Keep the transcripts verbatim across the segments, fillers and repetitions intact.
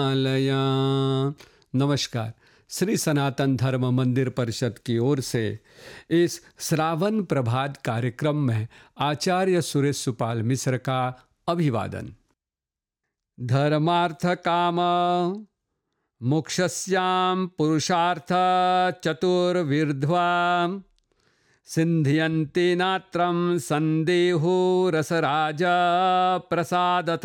हिमालया। नमस्कार। श्री सनातन धर्म मंदिर परिषद की ओर से इस श्रावण प्रभात कार्यक्रम में आचार्य सुरेश सुपाल मिश्र का अभिवादन। धर्मार्थ काम मोक्षस्याम पुरुषार्थ चतुर्विध्वा सिंध्यन्ति नात्रं संदेहो रसराजा प्रसादत।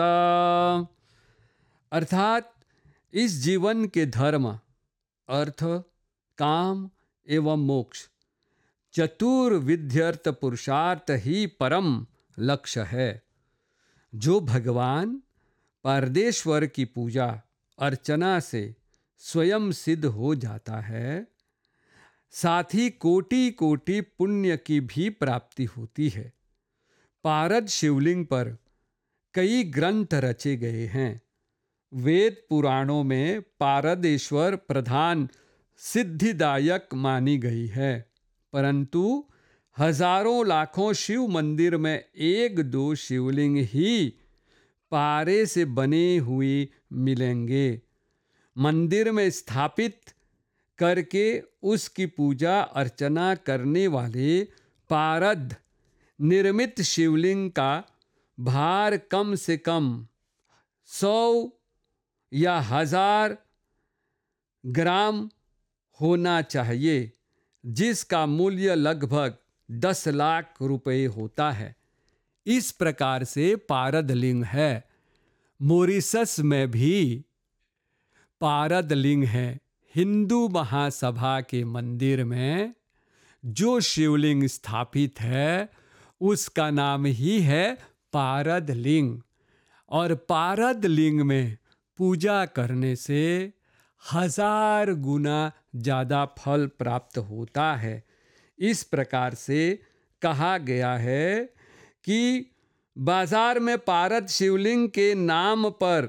अर्थात इस जीवन के धर्म, अर्थ, काम एवं मोक्ष चतुर्विध्यर्थ पुरुषार्थ ही परम लक्ष्य है। जो भगवान परदेश्वर की पूजा अर्चना से स्वयं सिद्ध हो जाता है, साथ ही कोटि कोटि पुण्य की भी प्राप्ति होती है। पारद शिवलिंग पर कई ग्रंथ रचे गए हैं। वेद पुराणों में पारदेश्वर प्रधान सिद्धिदायक मानी गई है, परंतु हजारों लाखों शिव मंदिर में एक दो शिवलिंग ही पारे से बने हुए मिलेंगे। मंदिर में स्थापित करके उसकी पूजा अर्चना करने वाले पारद निर्मित शिवलिंग का भार कम से कम सौ या हजार ग्राम होना चाहिए, जिसका मूल्य लगभग दस लाख रुपए होता है। इस प्रकार से पारद लिंग है। मॉरिशस में भी पारद लिंग है। हिंदू महासभा के मंदिर में जो शिवलिंग स्थापित है उसका नाम ही है पारद लिंग, और पारद लिंग में पूजा करने से हजार गुना ज़्यादा फल प्राप्त होता है। इस प्रकार से कहा गया है कि बाजार में पारद शिवलिंग के नाम पर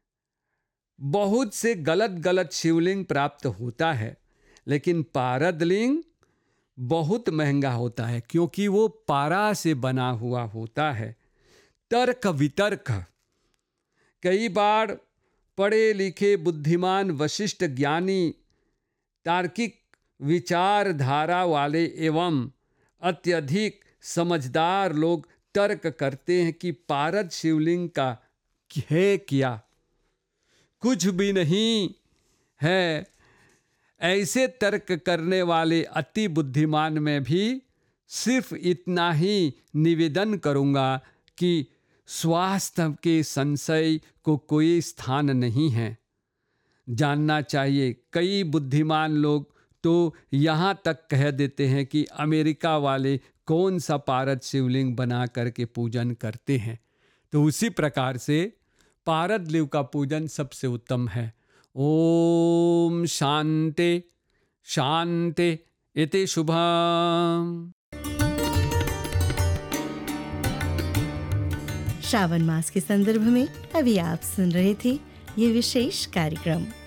बहुत से गलत गलत शिवलिंग प्राप्त होता है, लेकिन पारद लिंग बहुत महंगा होता है क्योंकि वो पारा से बना हुआ होता है। तर्क वितर्क, कई बार पढ़े लिखे बुद्धिमान वशिष्ठ ज्ञानी तार्किक विचारधारा वाले एवं अत्यधिक समझदार लोग तर्क करते हैं कि पारद शिवलिंग का है क्या, कुछ भी नहीं है। ऐसे तर्क करने वाले अति बुद्धिमान में भी सिर्फ इतना ही निवेदन करूंगा कि स्वास्थ्य के संशय को कोई स्थान नहीं है। जानना चाहिए, कई बुद्धिमान लोग तो यहाँ तक कह देते हैं कि अमेरिका वाले कौन सा पारद शिवलिंग बना करके पूजन करते हैं। तो उसी प्रकार से पारद लिंग का पूजन सबसे उत्तम है। ओम शांति शांति इति शुभम। श्रावण मास के संदर्भ में अभी आप सुन रहे थे ये विशेष कार्यक्रम।